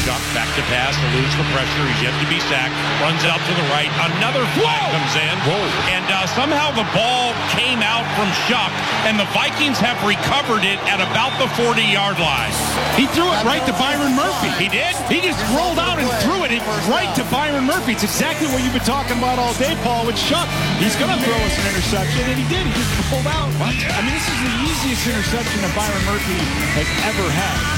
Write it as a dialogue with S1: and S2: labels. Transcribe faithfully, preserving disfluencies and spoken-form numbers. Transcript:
S1: Shock back to pass, eludes the pressure. He's yet to be sacked. Runs out to the right. Another flag comes in.
S2: Whoa.
S1: And uh, somehow the ball came out from Shock, and the Vikings have recovered it at about the forty-yard line.
S3: He threw it right to Byron Murphy.
S1: He did?
S3: He just rolled out and threw it right to Byron Murphy. It's exactly what you've been talking about all day, Paul, with Shock. He's going to throw us an interception, and he did. He just rolled out. What? I mean, this is the easiest interception that Byron Murphy has ever had.